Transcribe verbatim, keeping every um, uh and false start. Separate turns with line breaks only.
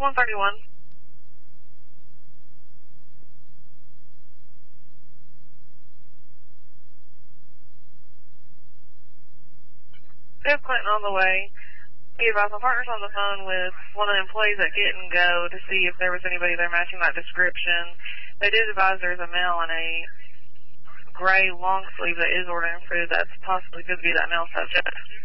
one thirty-one. Fifth Clinton on the way. He advised my partner's on the phone with one of the employees at Get and Go to see if there was anybody there matching that description. They did advise there's a male in a gray long sleeve that is ordering food. That's possibly could be that male subject.